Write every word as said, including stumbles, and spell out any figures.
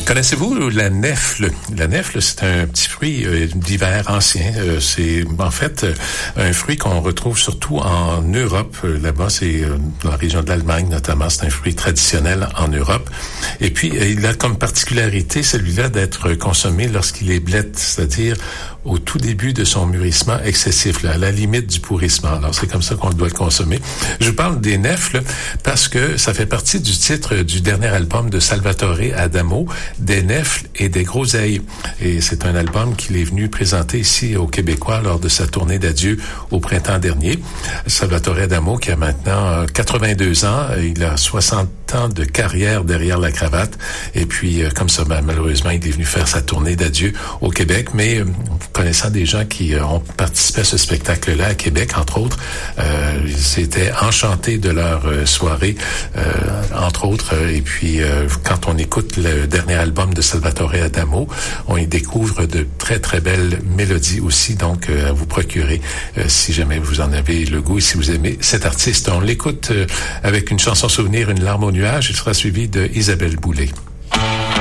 Connaissez-vous la nèfle? La nèfle, c'est un petit fruit euh, d'hiver ancien. Euh, c'est en fait euh, un fruit qu'on retrouve surtout en Europe. Euh, là-bas, c'est euh, dans la région de l'Allemagne notamment. C'est un fruit traditionnel en Europe. Et puis, euh, il a comme particularité celui-là d'être consommé lorsqu'il est blette, c'est-à-dire au tout début de son mûrissement excessif, là, à la limite du pourrissement. Alors, c'est comme ça qu'on doit le consommer. Je parle des nèfles parce que ça fait partie du titre du dernier album de Salvatore Adamo, Des nèfles et des groseilles. Et c'est un album qu'il est venu présenter ici aux Québécois lors de sa tournée d'adieu au printemps dernier. Salvatore Adamo, qui a maintenant quatre-vingt-deux ans, il a soixante ans de carrière derrière la cravate. Et puis, comme ça, ben, malheureusement, il est venu faire sa tournée d'adieu au Québec. Mais connaissant des gens qui ont participé à ce spectacle-là à Québec, entre autres, euh, ils étaient enchantés de leur soirée, euh, entre autres. Et puis, euh, quand on écoute le dernier album de Salvatore Adamo, on y découvre de très, très belles mélodies aussi, donc euh, à vous procurer euh, si jamais vous en avez le goût et si vous aimez cet artiste. On l'écoute euh, avec une chanson souvenir, Une larme au nuage. Il sera suivi de Isabelle Boulay.